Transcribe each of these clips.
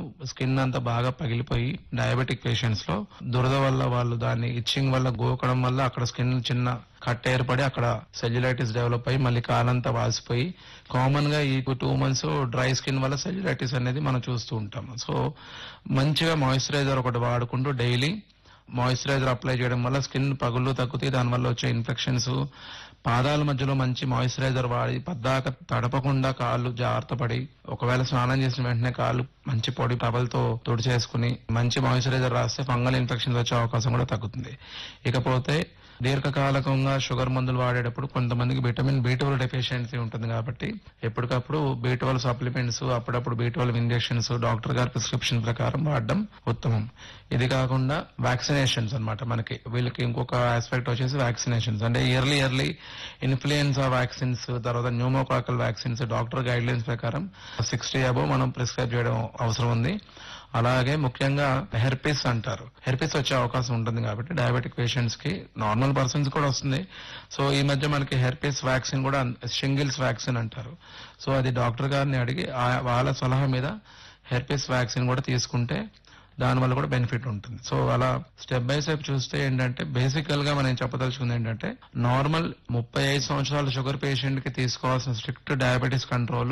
Skin అంతా బాగా పగిలిపోయి డయాబెటిక్ పేషెంట్స్ లో దురద వల్ల వాళ్ళు దాన్ని ఇచ్చింగ్ వల్ల గోకడం వల్ల అక్కడ స్కిన్ చిన్న కట్ ఏర్పడి అక్కడ సెల్యులైటిస్ డెవలప్ అయ్యి మళ్ళీ కాలంతా వాసిపోయి కామన్ గా ఈ 2 months డ్రై స్కిన్ వల్ల సెల్యులైటిస్ అనేది మనం చూస్తూ ఉంటాం. సో మంచిగా మాయిశ్చరైజర్ ఒకటి వాడుకుంటూ డైలీ మాయిశ్చరైజర్ అప్లై చేయడం వల్ల స్కిన్ పగుళ్ళు తగ్గుతాయి. దానివల్ల వచ్చే ఇన్ఫెక్షన్స్, పాదాల మధ్యలో మంచి మాయిశ్చరైజర్ వాడి పద్దాక తడపకుండా కాళ్ళు జాగ్రత్త పడి, ఒకవేళ స్నానం చేసిన వెంటనే కాళ్ళు మంచి పొడి టవల్తో తుడిచేసుకుని మంచి మాయిశ్చరైజర్ రాస్తే ఫంగల్ ఇన్ఫెక్షన్స్ వచ్చే అవకాశం కూడా తగ్గుతుంది. ఇకపోతే దీర్ఘకాలికంగా షుగర్ మందులు వాడేటప్పుడు కొంతమందికి విటమిన్ B12 డెఫిషియన్సీ ఉంటుంది కాబట్టి ఎప్పటికప్పుడు B12 సప్లిమెంట్స్, అప్పుడప్పుడు B12 ఇంజెక్షన్స్ డాక్టర్ గారి ప్రిస్క్రిప్షన్ ప్రకారం వాడడం ఉత్తమం. ఇది కాకుండా వ్యాక్సినేషన్స్ అన్నమాట. మనకి వీళ్ళకి ఇంకొక ఆస్పెక్ట్ వచ్చేసి వ్యాక్సినేషన్స్, అంటే ఇయర్లీ ఇన్ఫ్లుయెన్జా వ్యాక్సిన్స్, తర్వాత pneumococcal vaccines doctor guide lines ప్రకారం 60 అబోవ్ మనం ప్రిస్క్రైబ్ చేయడం అవసరం ఉంది. అలాగే ముఖ్యంగా హెర్పిస్ అంటారు, హెర్పిస్ వచ్చే అవకాశం ఉంటుంది కాబట్టి డయాబెటిక్ పేషెంట్స్ కి, నార్మల్ పర్సన్స్ కూడా వస్తుంది. సో ఈ మధ్య మనకి హెర్పిస్ వ్యాక్సిన్ కూడా షింగిల్స్ వ్యాక్సిన్ అంటారు. సో అది డాక్టర్ గారిని అడిగి వాళ్ళ సలహా మీద హెర్పిస్ వ్యాక్సిన్ కూడా తీసుకుంటే దానివల్ల కూడా బెనిఫిట్ ఉంటుంది. సో అలా స్టెప్ బై స్టెప్ చూస్తే ఏంటంటే బేసికల్ గా మనం చెప్పదలుచుకుంది ఏంటంటే నార్మల్ 35 సంవత్సరాల షుగర్ పేషెంట్ కి తీసుకోవాల్సిన స్ట్రిక్ట్ డయాబెటీస్ కంట్రోల్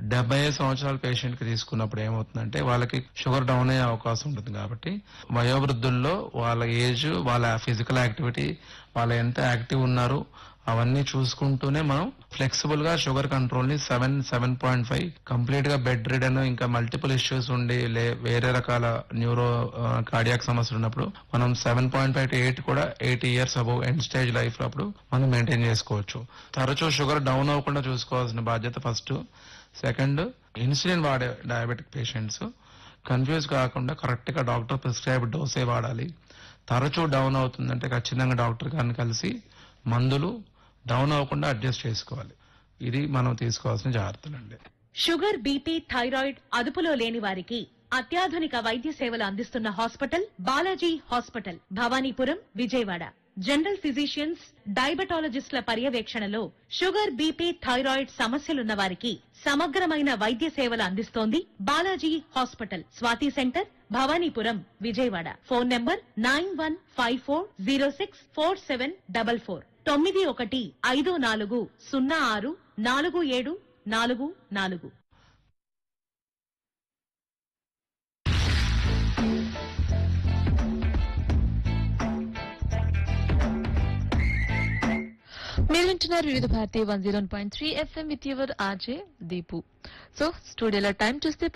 75 సంవత్సరాల పేషెంట్ కి తీసుకున్నప్పుడు ఏమవుతుందంటే వాళ్ళకి షుగర్ డౌన్ అయ్యే అవకాశం ఉంటుంది. కాబట్టి వయోవృద్ధుల్లో వాళ్ళ ఏజ్, వాళ్ళ ఫిజికల్ యాక్టివిటీ, వాళ్ళు ఎంత యాక్టివ్ ఉన్నారు అవన్నీ చూసుకుంటూనే మనం ఫ్లెక్సిబుల్ గా షుగర్ కంట్రోల్ ని 7.5 కంప్లీట్ గా బెడ్ రిడన్, ఇంకా మల్టిపుల్ ఇష్యూస్ ఉండి వేరే రకాల న్యూరో కార్డియాక్ సమస్యలు ఉన్నప్పుడు మనం 7.5 to 8 కూడా 80 years above end stage life లో అప్పుడు మనం మెయింటైన్ చేసుకోవచ్చు. తరచూ షుగర్ డౌన్ అవ్వకుండా చూసుకోవాల్సిన బాధ్యత ఫస్ట్. సెకండ్, ఇన్సులిన్ వాడే డయాబెటిక్ పేషెంట్స్ కన్ఫ్యూజ్ కాకుండా కరెక్ట్ గా డాక్టర్ ప్రిస్క్రైబ్ డోసే వాడాలి. తరచూ డౌన్ అవుతుందంటే ఖచ్చితంగా డాక్టర్ గారిని కలిసి మందులు డౌన్ అవ్వకుండా అడ్జస్ట్ చేసుకోవాలి. ఇది మనం తీసుకోవాల్సిన జాగ్రత్తలండి. షుగర్, బీపీ, థైరాయిడ్ అదుపులో లేని వారికి అత్యాధునిక వైద్య సేవలు అందిస్తున్న hospital Balaji hospital, Bhavanipuram, Vijayawada. General physicians, డయాబెటాలజిస్టుల పర్యవేక్షణలో షుగర్, బీపీ, థైరాయిడ్ సమస్యలున్న వారికి సమగ్రమైన వైద్య సేవలు అందిస్తోంది Balaji hospital. Swathi centre, Bhavanipuram, Vijayawada. Phone number 9154064744 9154064744. మీరు వింటున్నారు వివిధ Bharati 101.3 FM with your RJ Deepu. So స్టూడియోలో టైం చూస్తే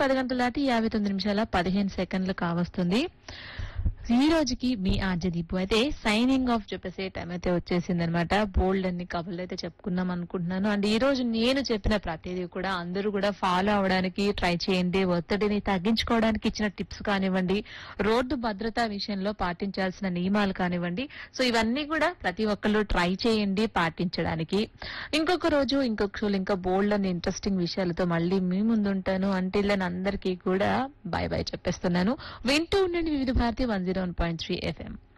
10:59 కావస్తుంది. ఈ రోజుకి మీ ఆర్జే దీపు అయితే సైనింగ్ ఆఫ్ చెప్పేసే టైం అయితే వచ్చేసిందనమాట. బోల్డ్ అన్ని కబుర్లు అయితే చెప్పుకుందాం అనుకుంటున్నాను. అండ్ ఈ రోజు నేను చెప్పిన ప్రతిదీ కూడా అందరూ కూడా ఫాలో అవడానికి ట్రై చేయండి. ఒత్తిడిని తగ్గించుకోవడానికి ఇచ్చిన టిప్స్ కానివ్వండి, రోడ్డు భద్రతా విషయంలో పాటించాల్సిన నియమాలు కానివ్వండి, సో ఇవన్నీ కూడా ప్రతి ఒక్కళ్ళు ట్రై చేయండి పాటించడానికి. ఇంకొక రోజు ఇంకొక షోలు ఇంకా బోల్డ్ అని ఇంట్రెస్టింగ్ విషయాలతో మళ్ళీ మీ ముందుంటాను. అంటిల్ అందరికీ కూడా బై బై చెప్పేస్తున్నాను. వింటూ ఉండండి వివిధ భారతి 101.3 FM.